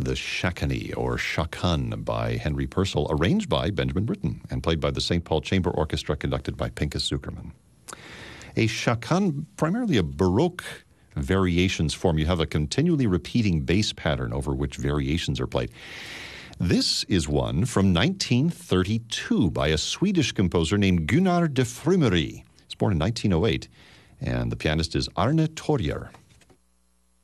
the Shakani or Shakan by Henry Purcell, arranged by Benjamin Britten and played by the St. Paul Chamber Orchestra, conducted by Pinchas Zukerman. A Shakan, primarily a Baroque variations form. You have a continually repeating bass pattern over which variations are played. This is one from 1932 by a Swedish composer named Gunnar de Frumery. He's born in 1908, and the pianist is Arne Torjer.